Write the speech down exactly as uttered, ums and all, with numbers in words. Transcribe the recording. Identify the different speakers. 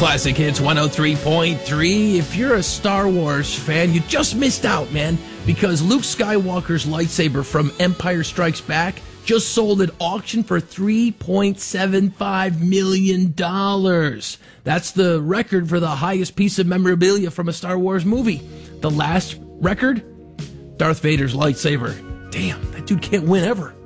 Speaker 1: Classic Hits one oh three point three. If you're a Star Wars fan, you just missed out, man, because Luke Skywalker's lightsaber from Empire Strikes Back just sold at auction for three point seven five million dollars. That's the record for the highest piece of memorabilia from a Star Wars movie. The last record? Darth Vader's lightsaber. Damn, that dude can't win ever.